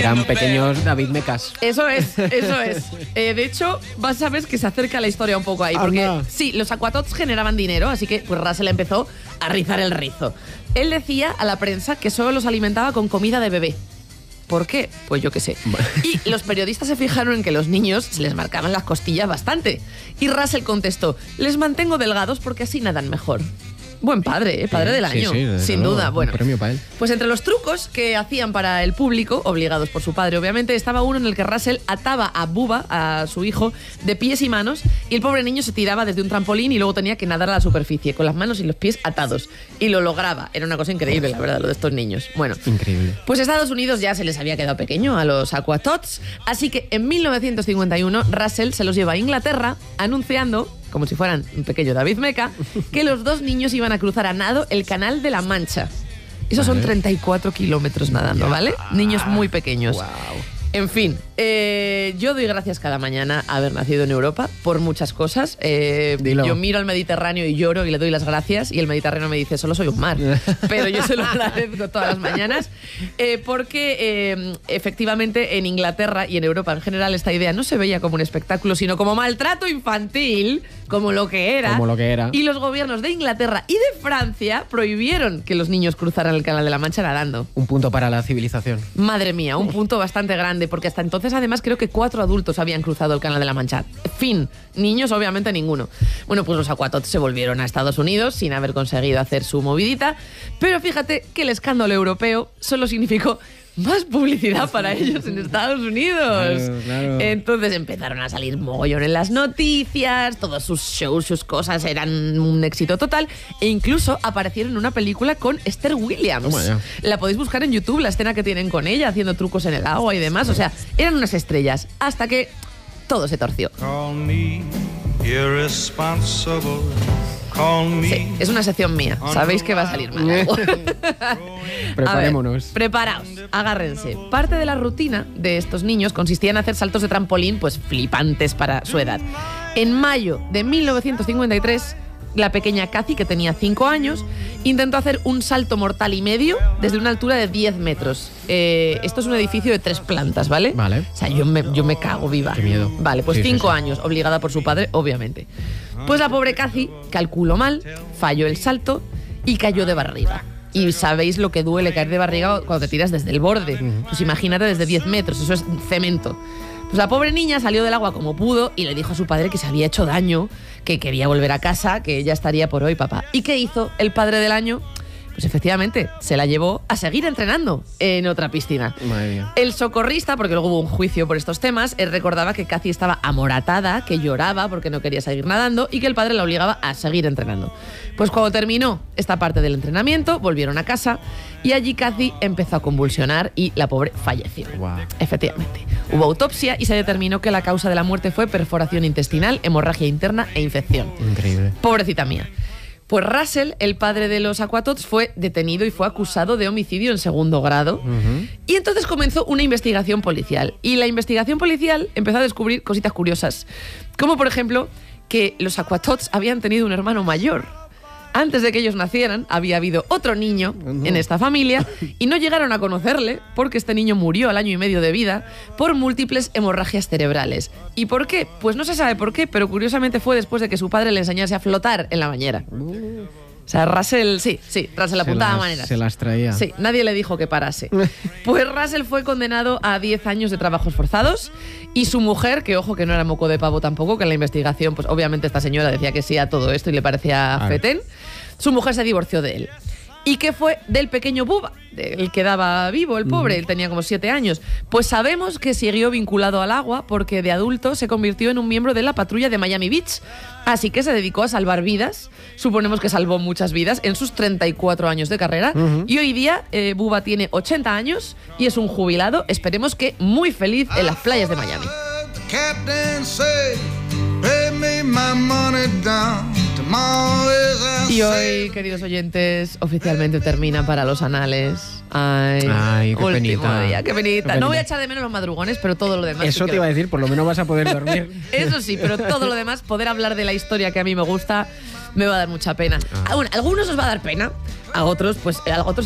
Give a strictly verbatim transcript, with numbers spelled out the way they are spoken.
Eran pequeños David Mecas. Eso es, eso es. Eh, de hecho, vas a ver que se acerca la historia un poco ahí. Porque Anda. sí, los Aquatots generaban dinero, así que pues Russell empezó a rizar el rizo. Él decía a la prensa que solo los alimentaba con comida de bebé. ¿Por qué? Pues yo qué sé. Y los periodistas se fijaron en que los niños se les marcaban las costillas bastante. Y Russell contestó, les mantengo delgados porque así nadan mejor. Buen padre, ¿eh? Padre Sí, del sí, año, sí, desde sin luego, duda. un Bueno, premio para él. pues entre los trucos que hacían para el público, obligados por su padre obviamente, estaba uno en el que Russell ataba a Bubba, a su hijo, de pies y manos, y el pobre niño se tiraba desde un trampolín y luego tenía que nadar a la superficie, con las manos y los pies atados. Y lo lograba. Era una cosa increíble, la verdad, lo de estos niños. Bueno, Increíble. pues Estados Unidos ya se les había quedado pequeño a los Aquatots, así que en mil novecientos cincuenta y uno Russell se los lleva a Inglaterra anunciando, como si fueran un pequeño David Meca, que los dos niños iban a cruzar a nado el Canal de la Mancha. Esos son Vale. treinta y cuatro kilómetros nadando, Ya. ¿vale? Niños muy pequeños. Wow. En fin, eh, yo doy gracias cada mañana a haber nacido en Europa por muchas cosas. Eh, Dilo. yo miro al Mediterráneo y lloro y le doy las gracias y el Mediterráneo me dice, solo soy un mar. Pero yo se lo agradezco todas las mañanas eh, porque eh, efectivamente en Inglaterra y en Europa en general esta idea no se veía como un espectáculo, sino como maltrato infantil, como lo que era. Como lo que era. Y los gobiernos de Inglaterra y de Francia prohibieron que los niños cruzaran el Canal de la Mancha nadando. Un punto para la civilización. Madre mía, un punto bastante grande, porque hasta entonces además creo que cuatro adultos habían cruzado el Canal de la Mancha. Fin, niños obviamente ninguno. Bueno, pues los Aquatots se volvieron a Estados Unidos sin haber conseguido hacer su movidita, pero fíjate que el escándalo europeo solo significó más publicidad para ellos en Estados Unidos. Claro, claro. Entonces empezaron a salir mogollón en las noticias, todos sus shows, sus cosas eran un éxito total e incluso aparecieron en una película con Esther Williams. Toma ya. La podéis buscar en YouTube, la escena que tienen con ella haciendo trucos en el agua y demás. O sea, eran unas estrellas hasta que todo se torció. Call me irresponsible. Call me. Sí, es una sección mía. Sabéis que va a salir mal algo. Preparémonos. A ver, preparaos, agárrense. Parte de la rutina de estos niños consistía en hacer saltos de trampolín, pues flipantes para su edad. En mayo de mil novecientos cincuenta y tres, la pequeña Cathy, que tenía cinco años, intentó hacer un salto mortal y medio desde una altura de diez metros. Eh, esto es un edificio de tres plantas, ¿vale? Vale. O sea, yo me, yo me cago viva. Qué miedo. Vale, pues Sí, sí, cinco sí. años, obligada por su padre, obviamente. Pues la pobre Cathy calculó mal, falló el salto y cayó de barriga. Y sabéis lo que duele caer de barriga cuando te tiras desde el borde. Pues imagínate desde diez metros, eso es cemento. Pues la pobre niña salió del agua como pudo y le dijo a su padre que se había hecho daño, que quería volver a casa, que ya estaría por hoy, papá. ¿Y qué hizo el padre del año? Pues efectivamente, se la llevó a seguir entrenando en otra piscina. Madre mía. El socorrista, porque luego hubo un juicio por estos temas, él recordaba que Cathy estaba amoratada, que lloraba porque no quería seguir nadando y que el padre la obligaba a seguir entrenando. Pues cuando terminó esta parte del entrenamiento, volvieron a casa y allí Cathy empezó a convulsionar y la pobre falleció. Guau. Efectivamente. Hubo autopsia y se determinó que la causa de la muerte fue perforación intestinal, hemorragia interna e infección. Increíble. Pobrecita mía. Pues Russell, el padre de los Aquatots, fue detenido y fue acusado de homicidio en segundo grado. Ujú. Y entonces comenzó una investigación policial. Y la investigación policial empezó a descubrir cositas curiosas. Como por ejemplo, que los Aquatots habían tenido un hermano mayor. Antes de que ellos nacieran, había habido otro niño en esta familia y no llegaron a conocerle porque este niño murió al año y medio de vida por múltiples hemorragias cerebrales. ¿Y por qué? Pues no se sabe por qué, pero curiosamente fue después de que su padre le enseñase a flotar en la bañera. O sea, Russell, sí, sí, Russell apuntaba las- maneras. se las traía. Sí, nadie le dijo que parase. Pues Russell fue condenado a diez años de trabajos forzados y su mujer, que ojo que no era moco de pavo tampoco, que en la investigación, pues obviamente esta señora decía que sí a todo esto y le parecía A ver. fetén, su mujer se divorció de él. ¿Y qué fue del pequeño Bubba? El que daba vivo, el pobre, él tenía como siete años. Pues sabemos que siguió vinculado al agua porque de adulto se convirtió en un miembro de la patrulla de Miami Beach. Así que se dedicó a salvar vidas. Suponemos que salvó muchas vidas en sus treinta y cuatro años de carrera. Y hoy día eh, Bubba tiene ochenta años y es un jubilado, esperemos que muy feliz en las playas de Miami. The captain said, pay me my money down. Tomorrow is our Y hoy, sail. queridos oyentes, oficialmente termina para los anales. Ay, Ay, qué último penita. día, qué penita. Qué No voy a penita. echar de menos los madrugones, pero todo lo demás. sí Eso que te iba a lo- decir, por lo menos vas a poder dormir. Eso sí, pero todo lo demás, poder hablar de la historia que a mí me gusta, me va a dar mucha pena. Ah. Ah, bueno, a algunos os va a dar pena, a otros, pues a otros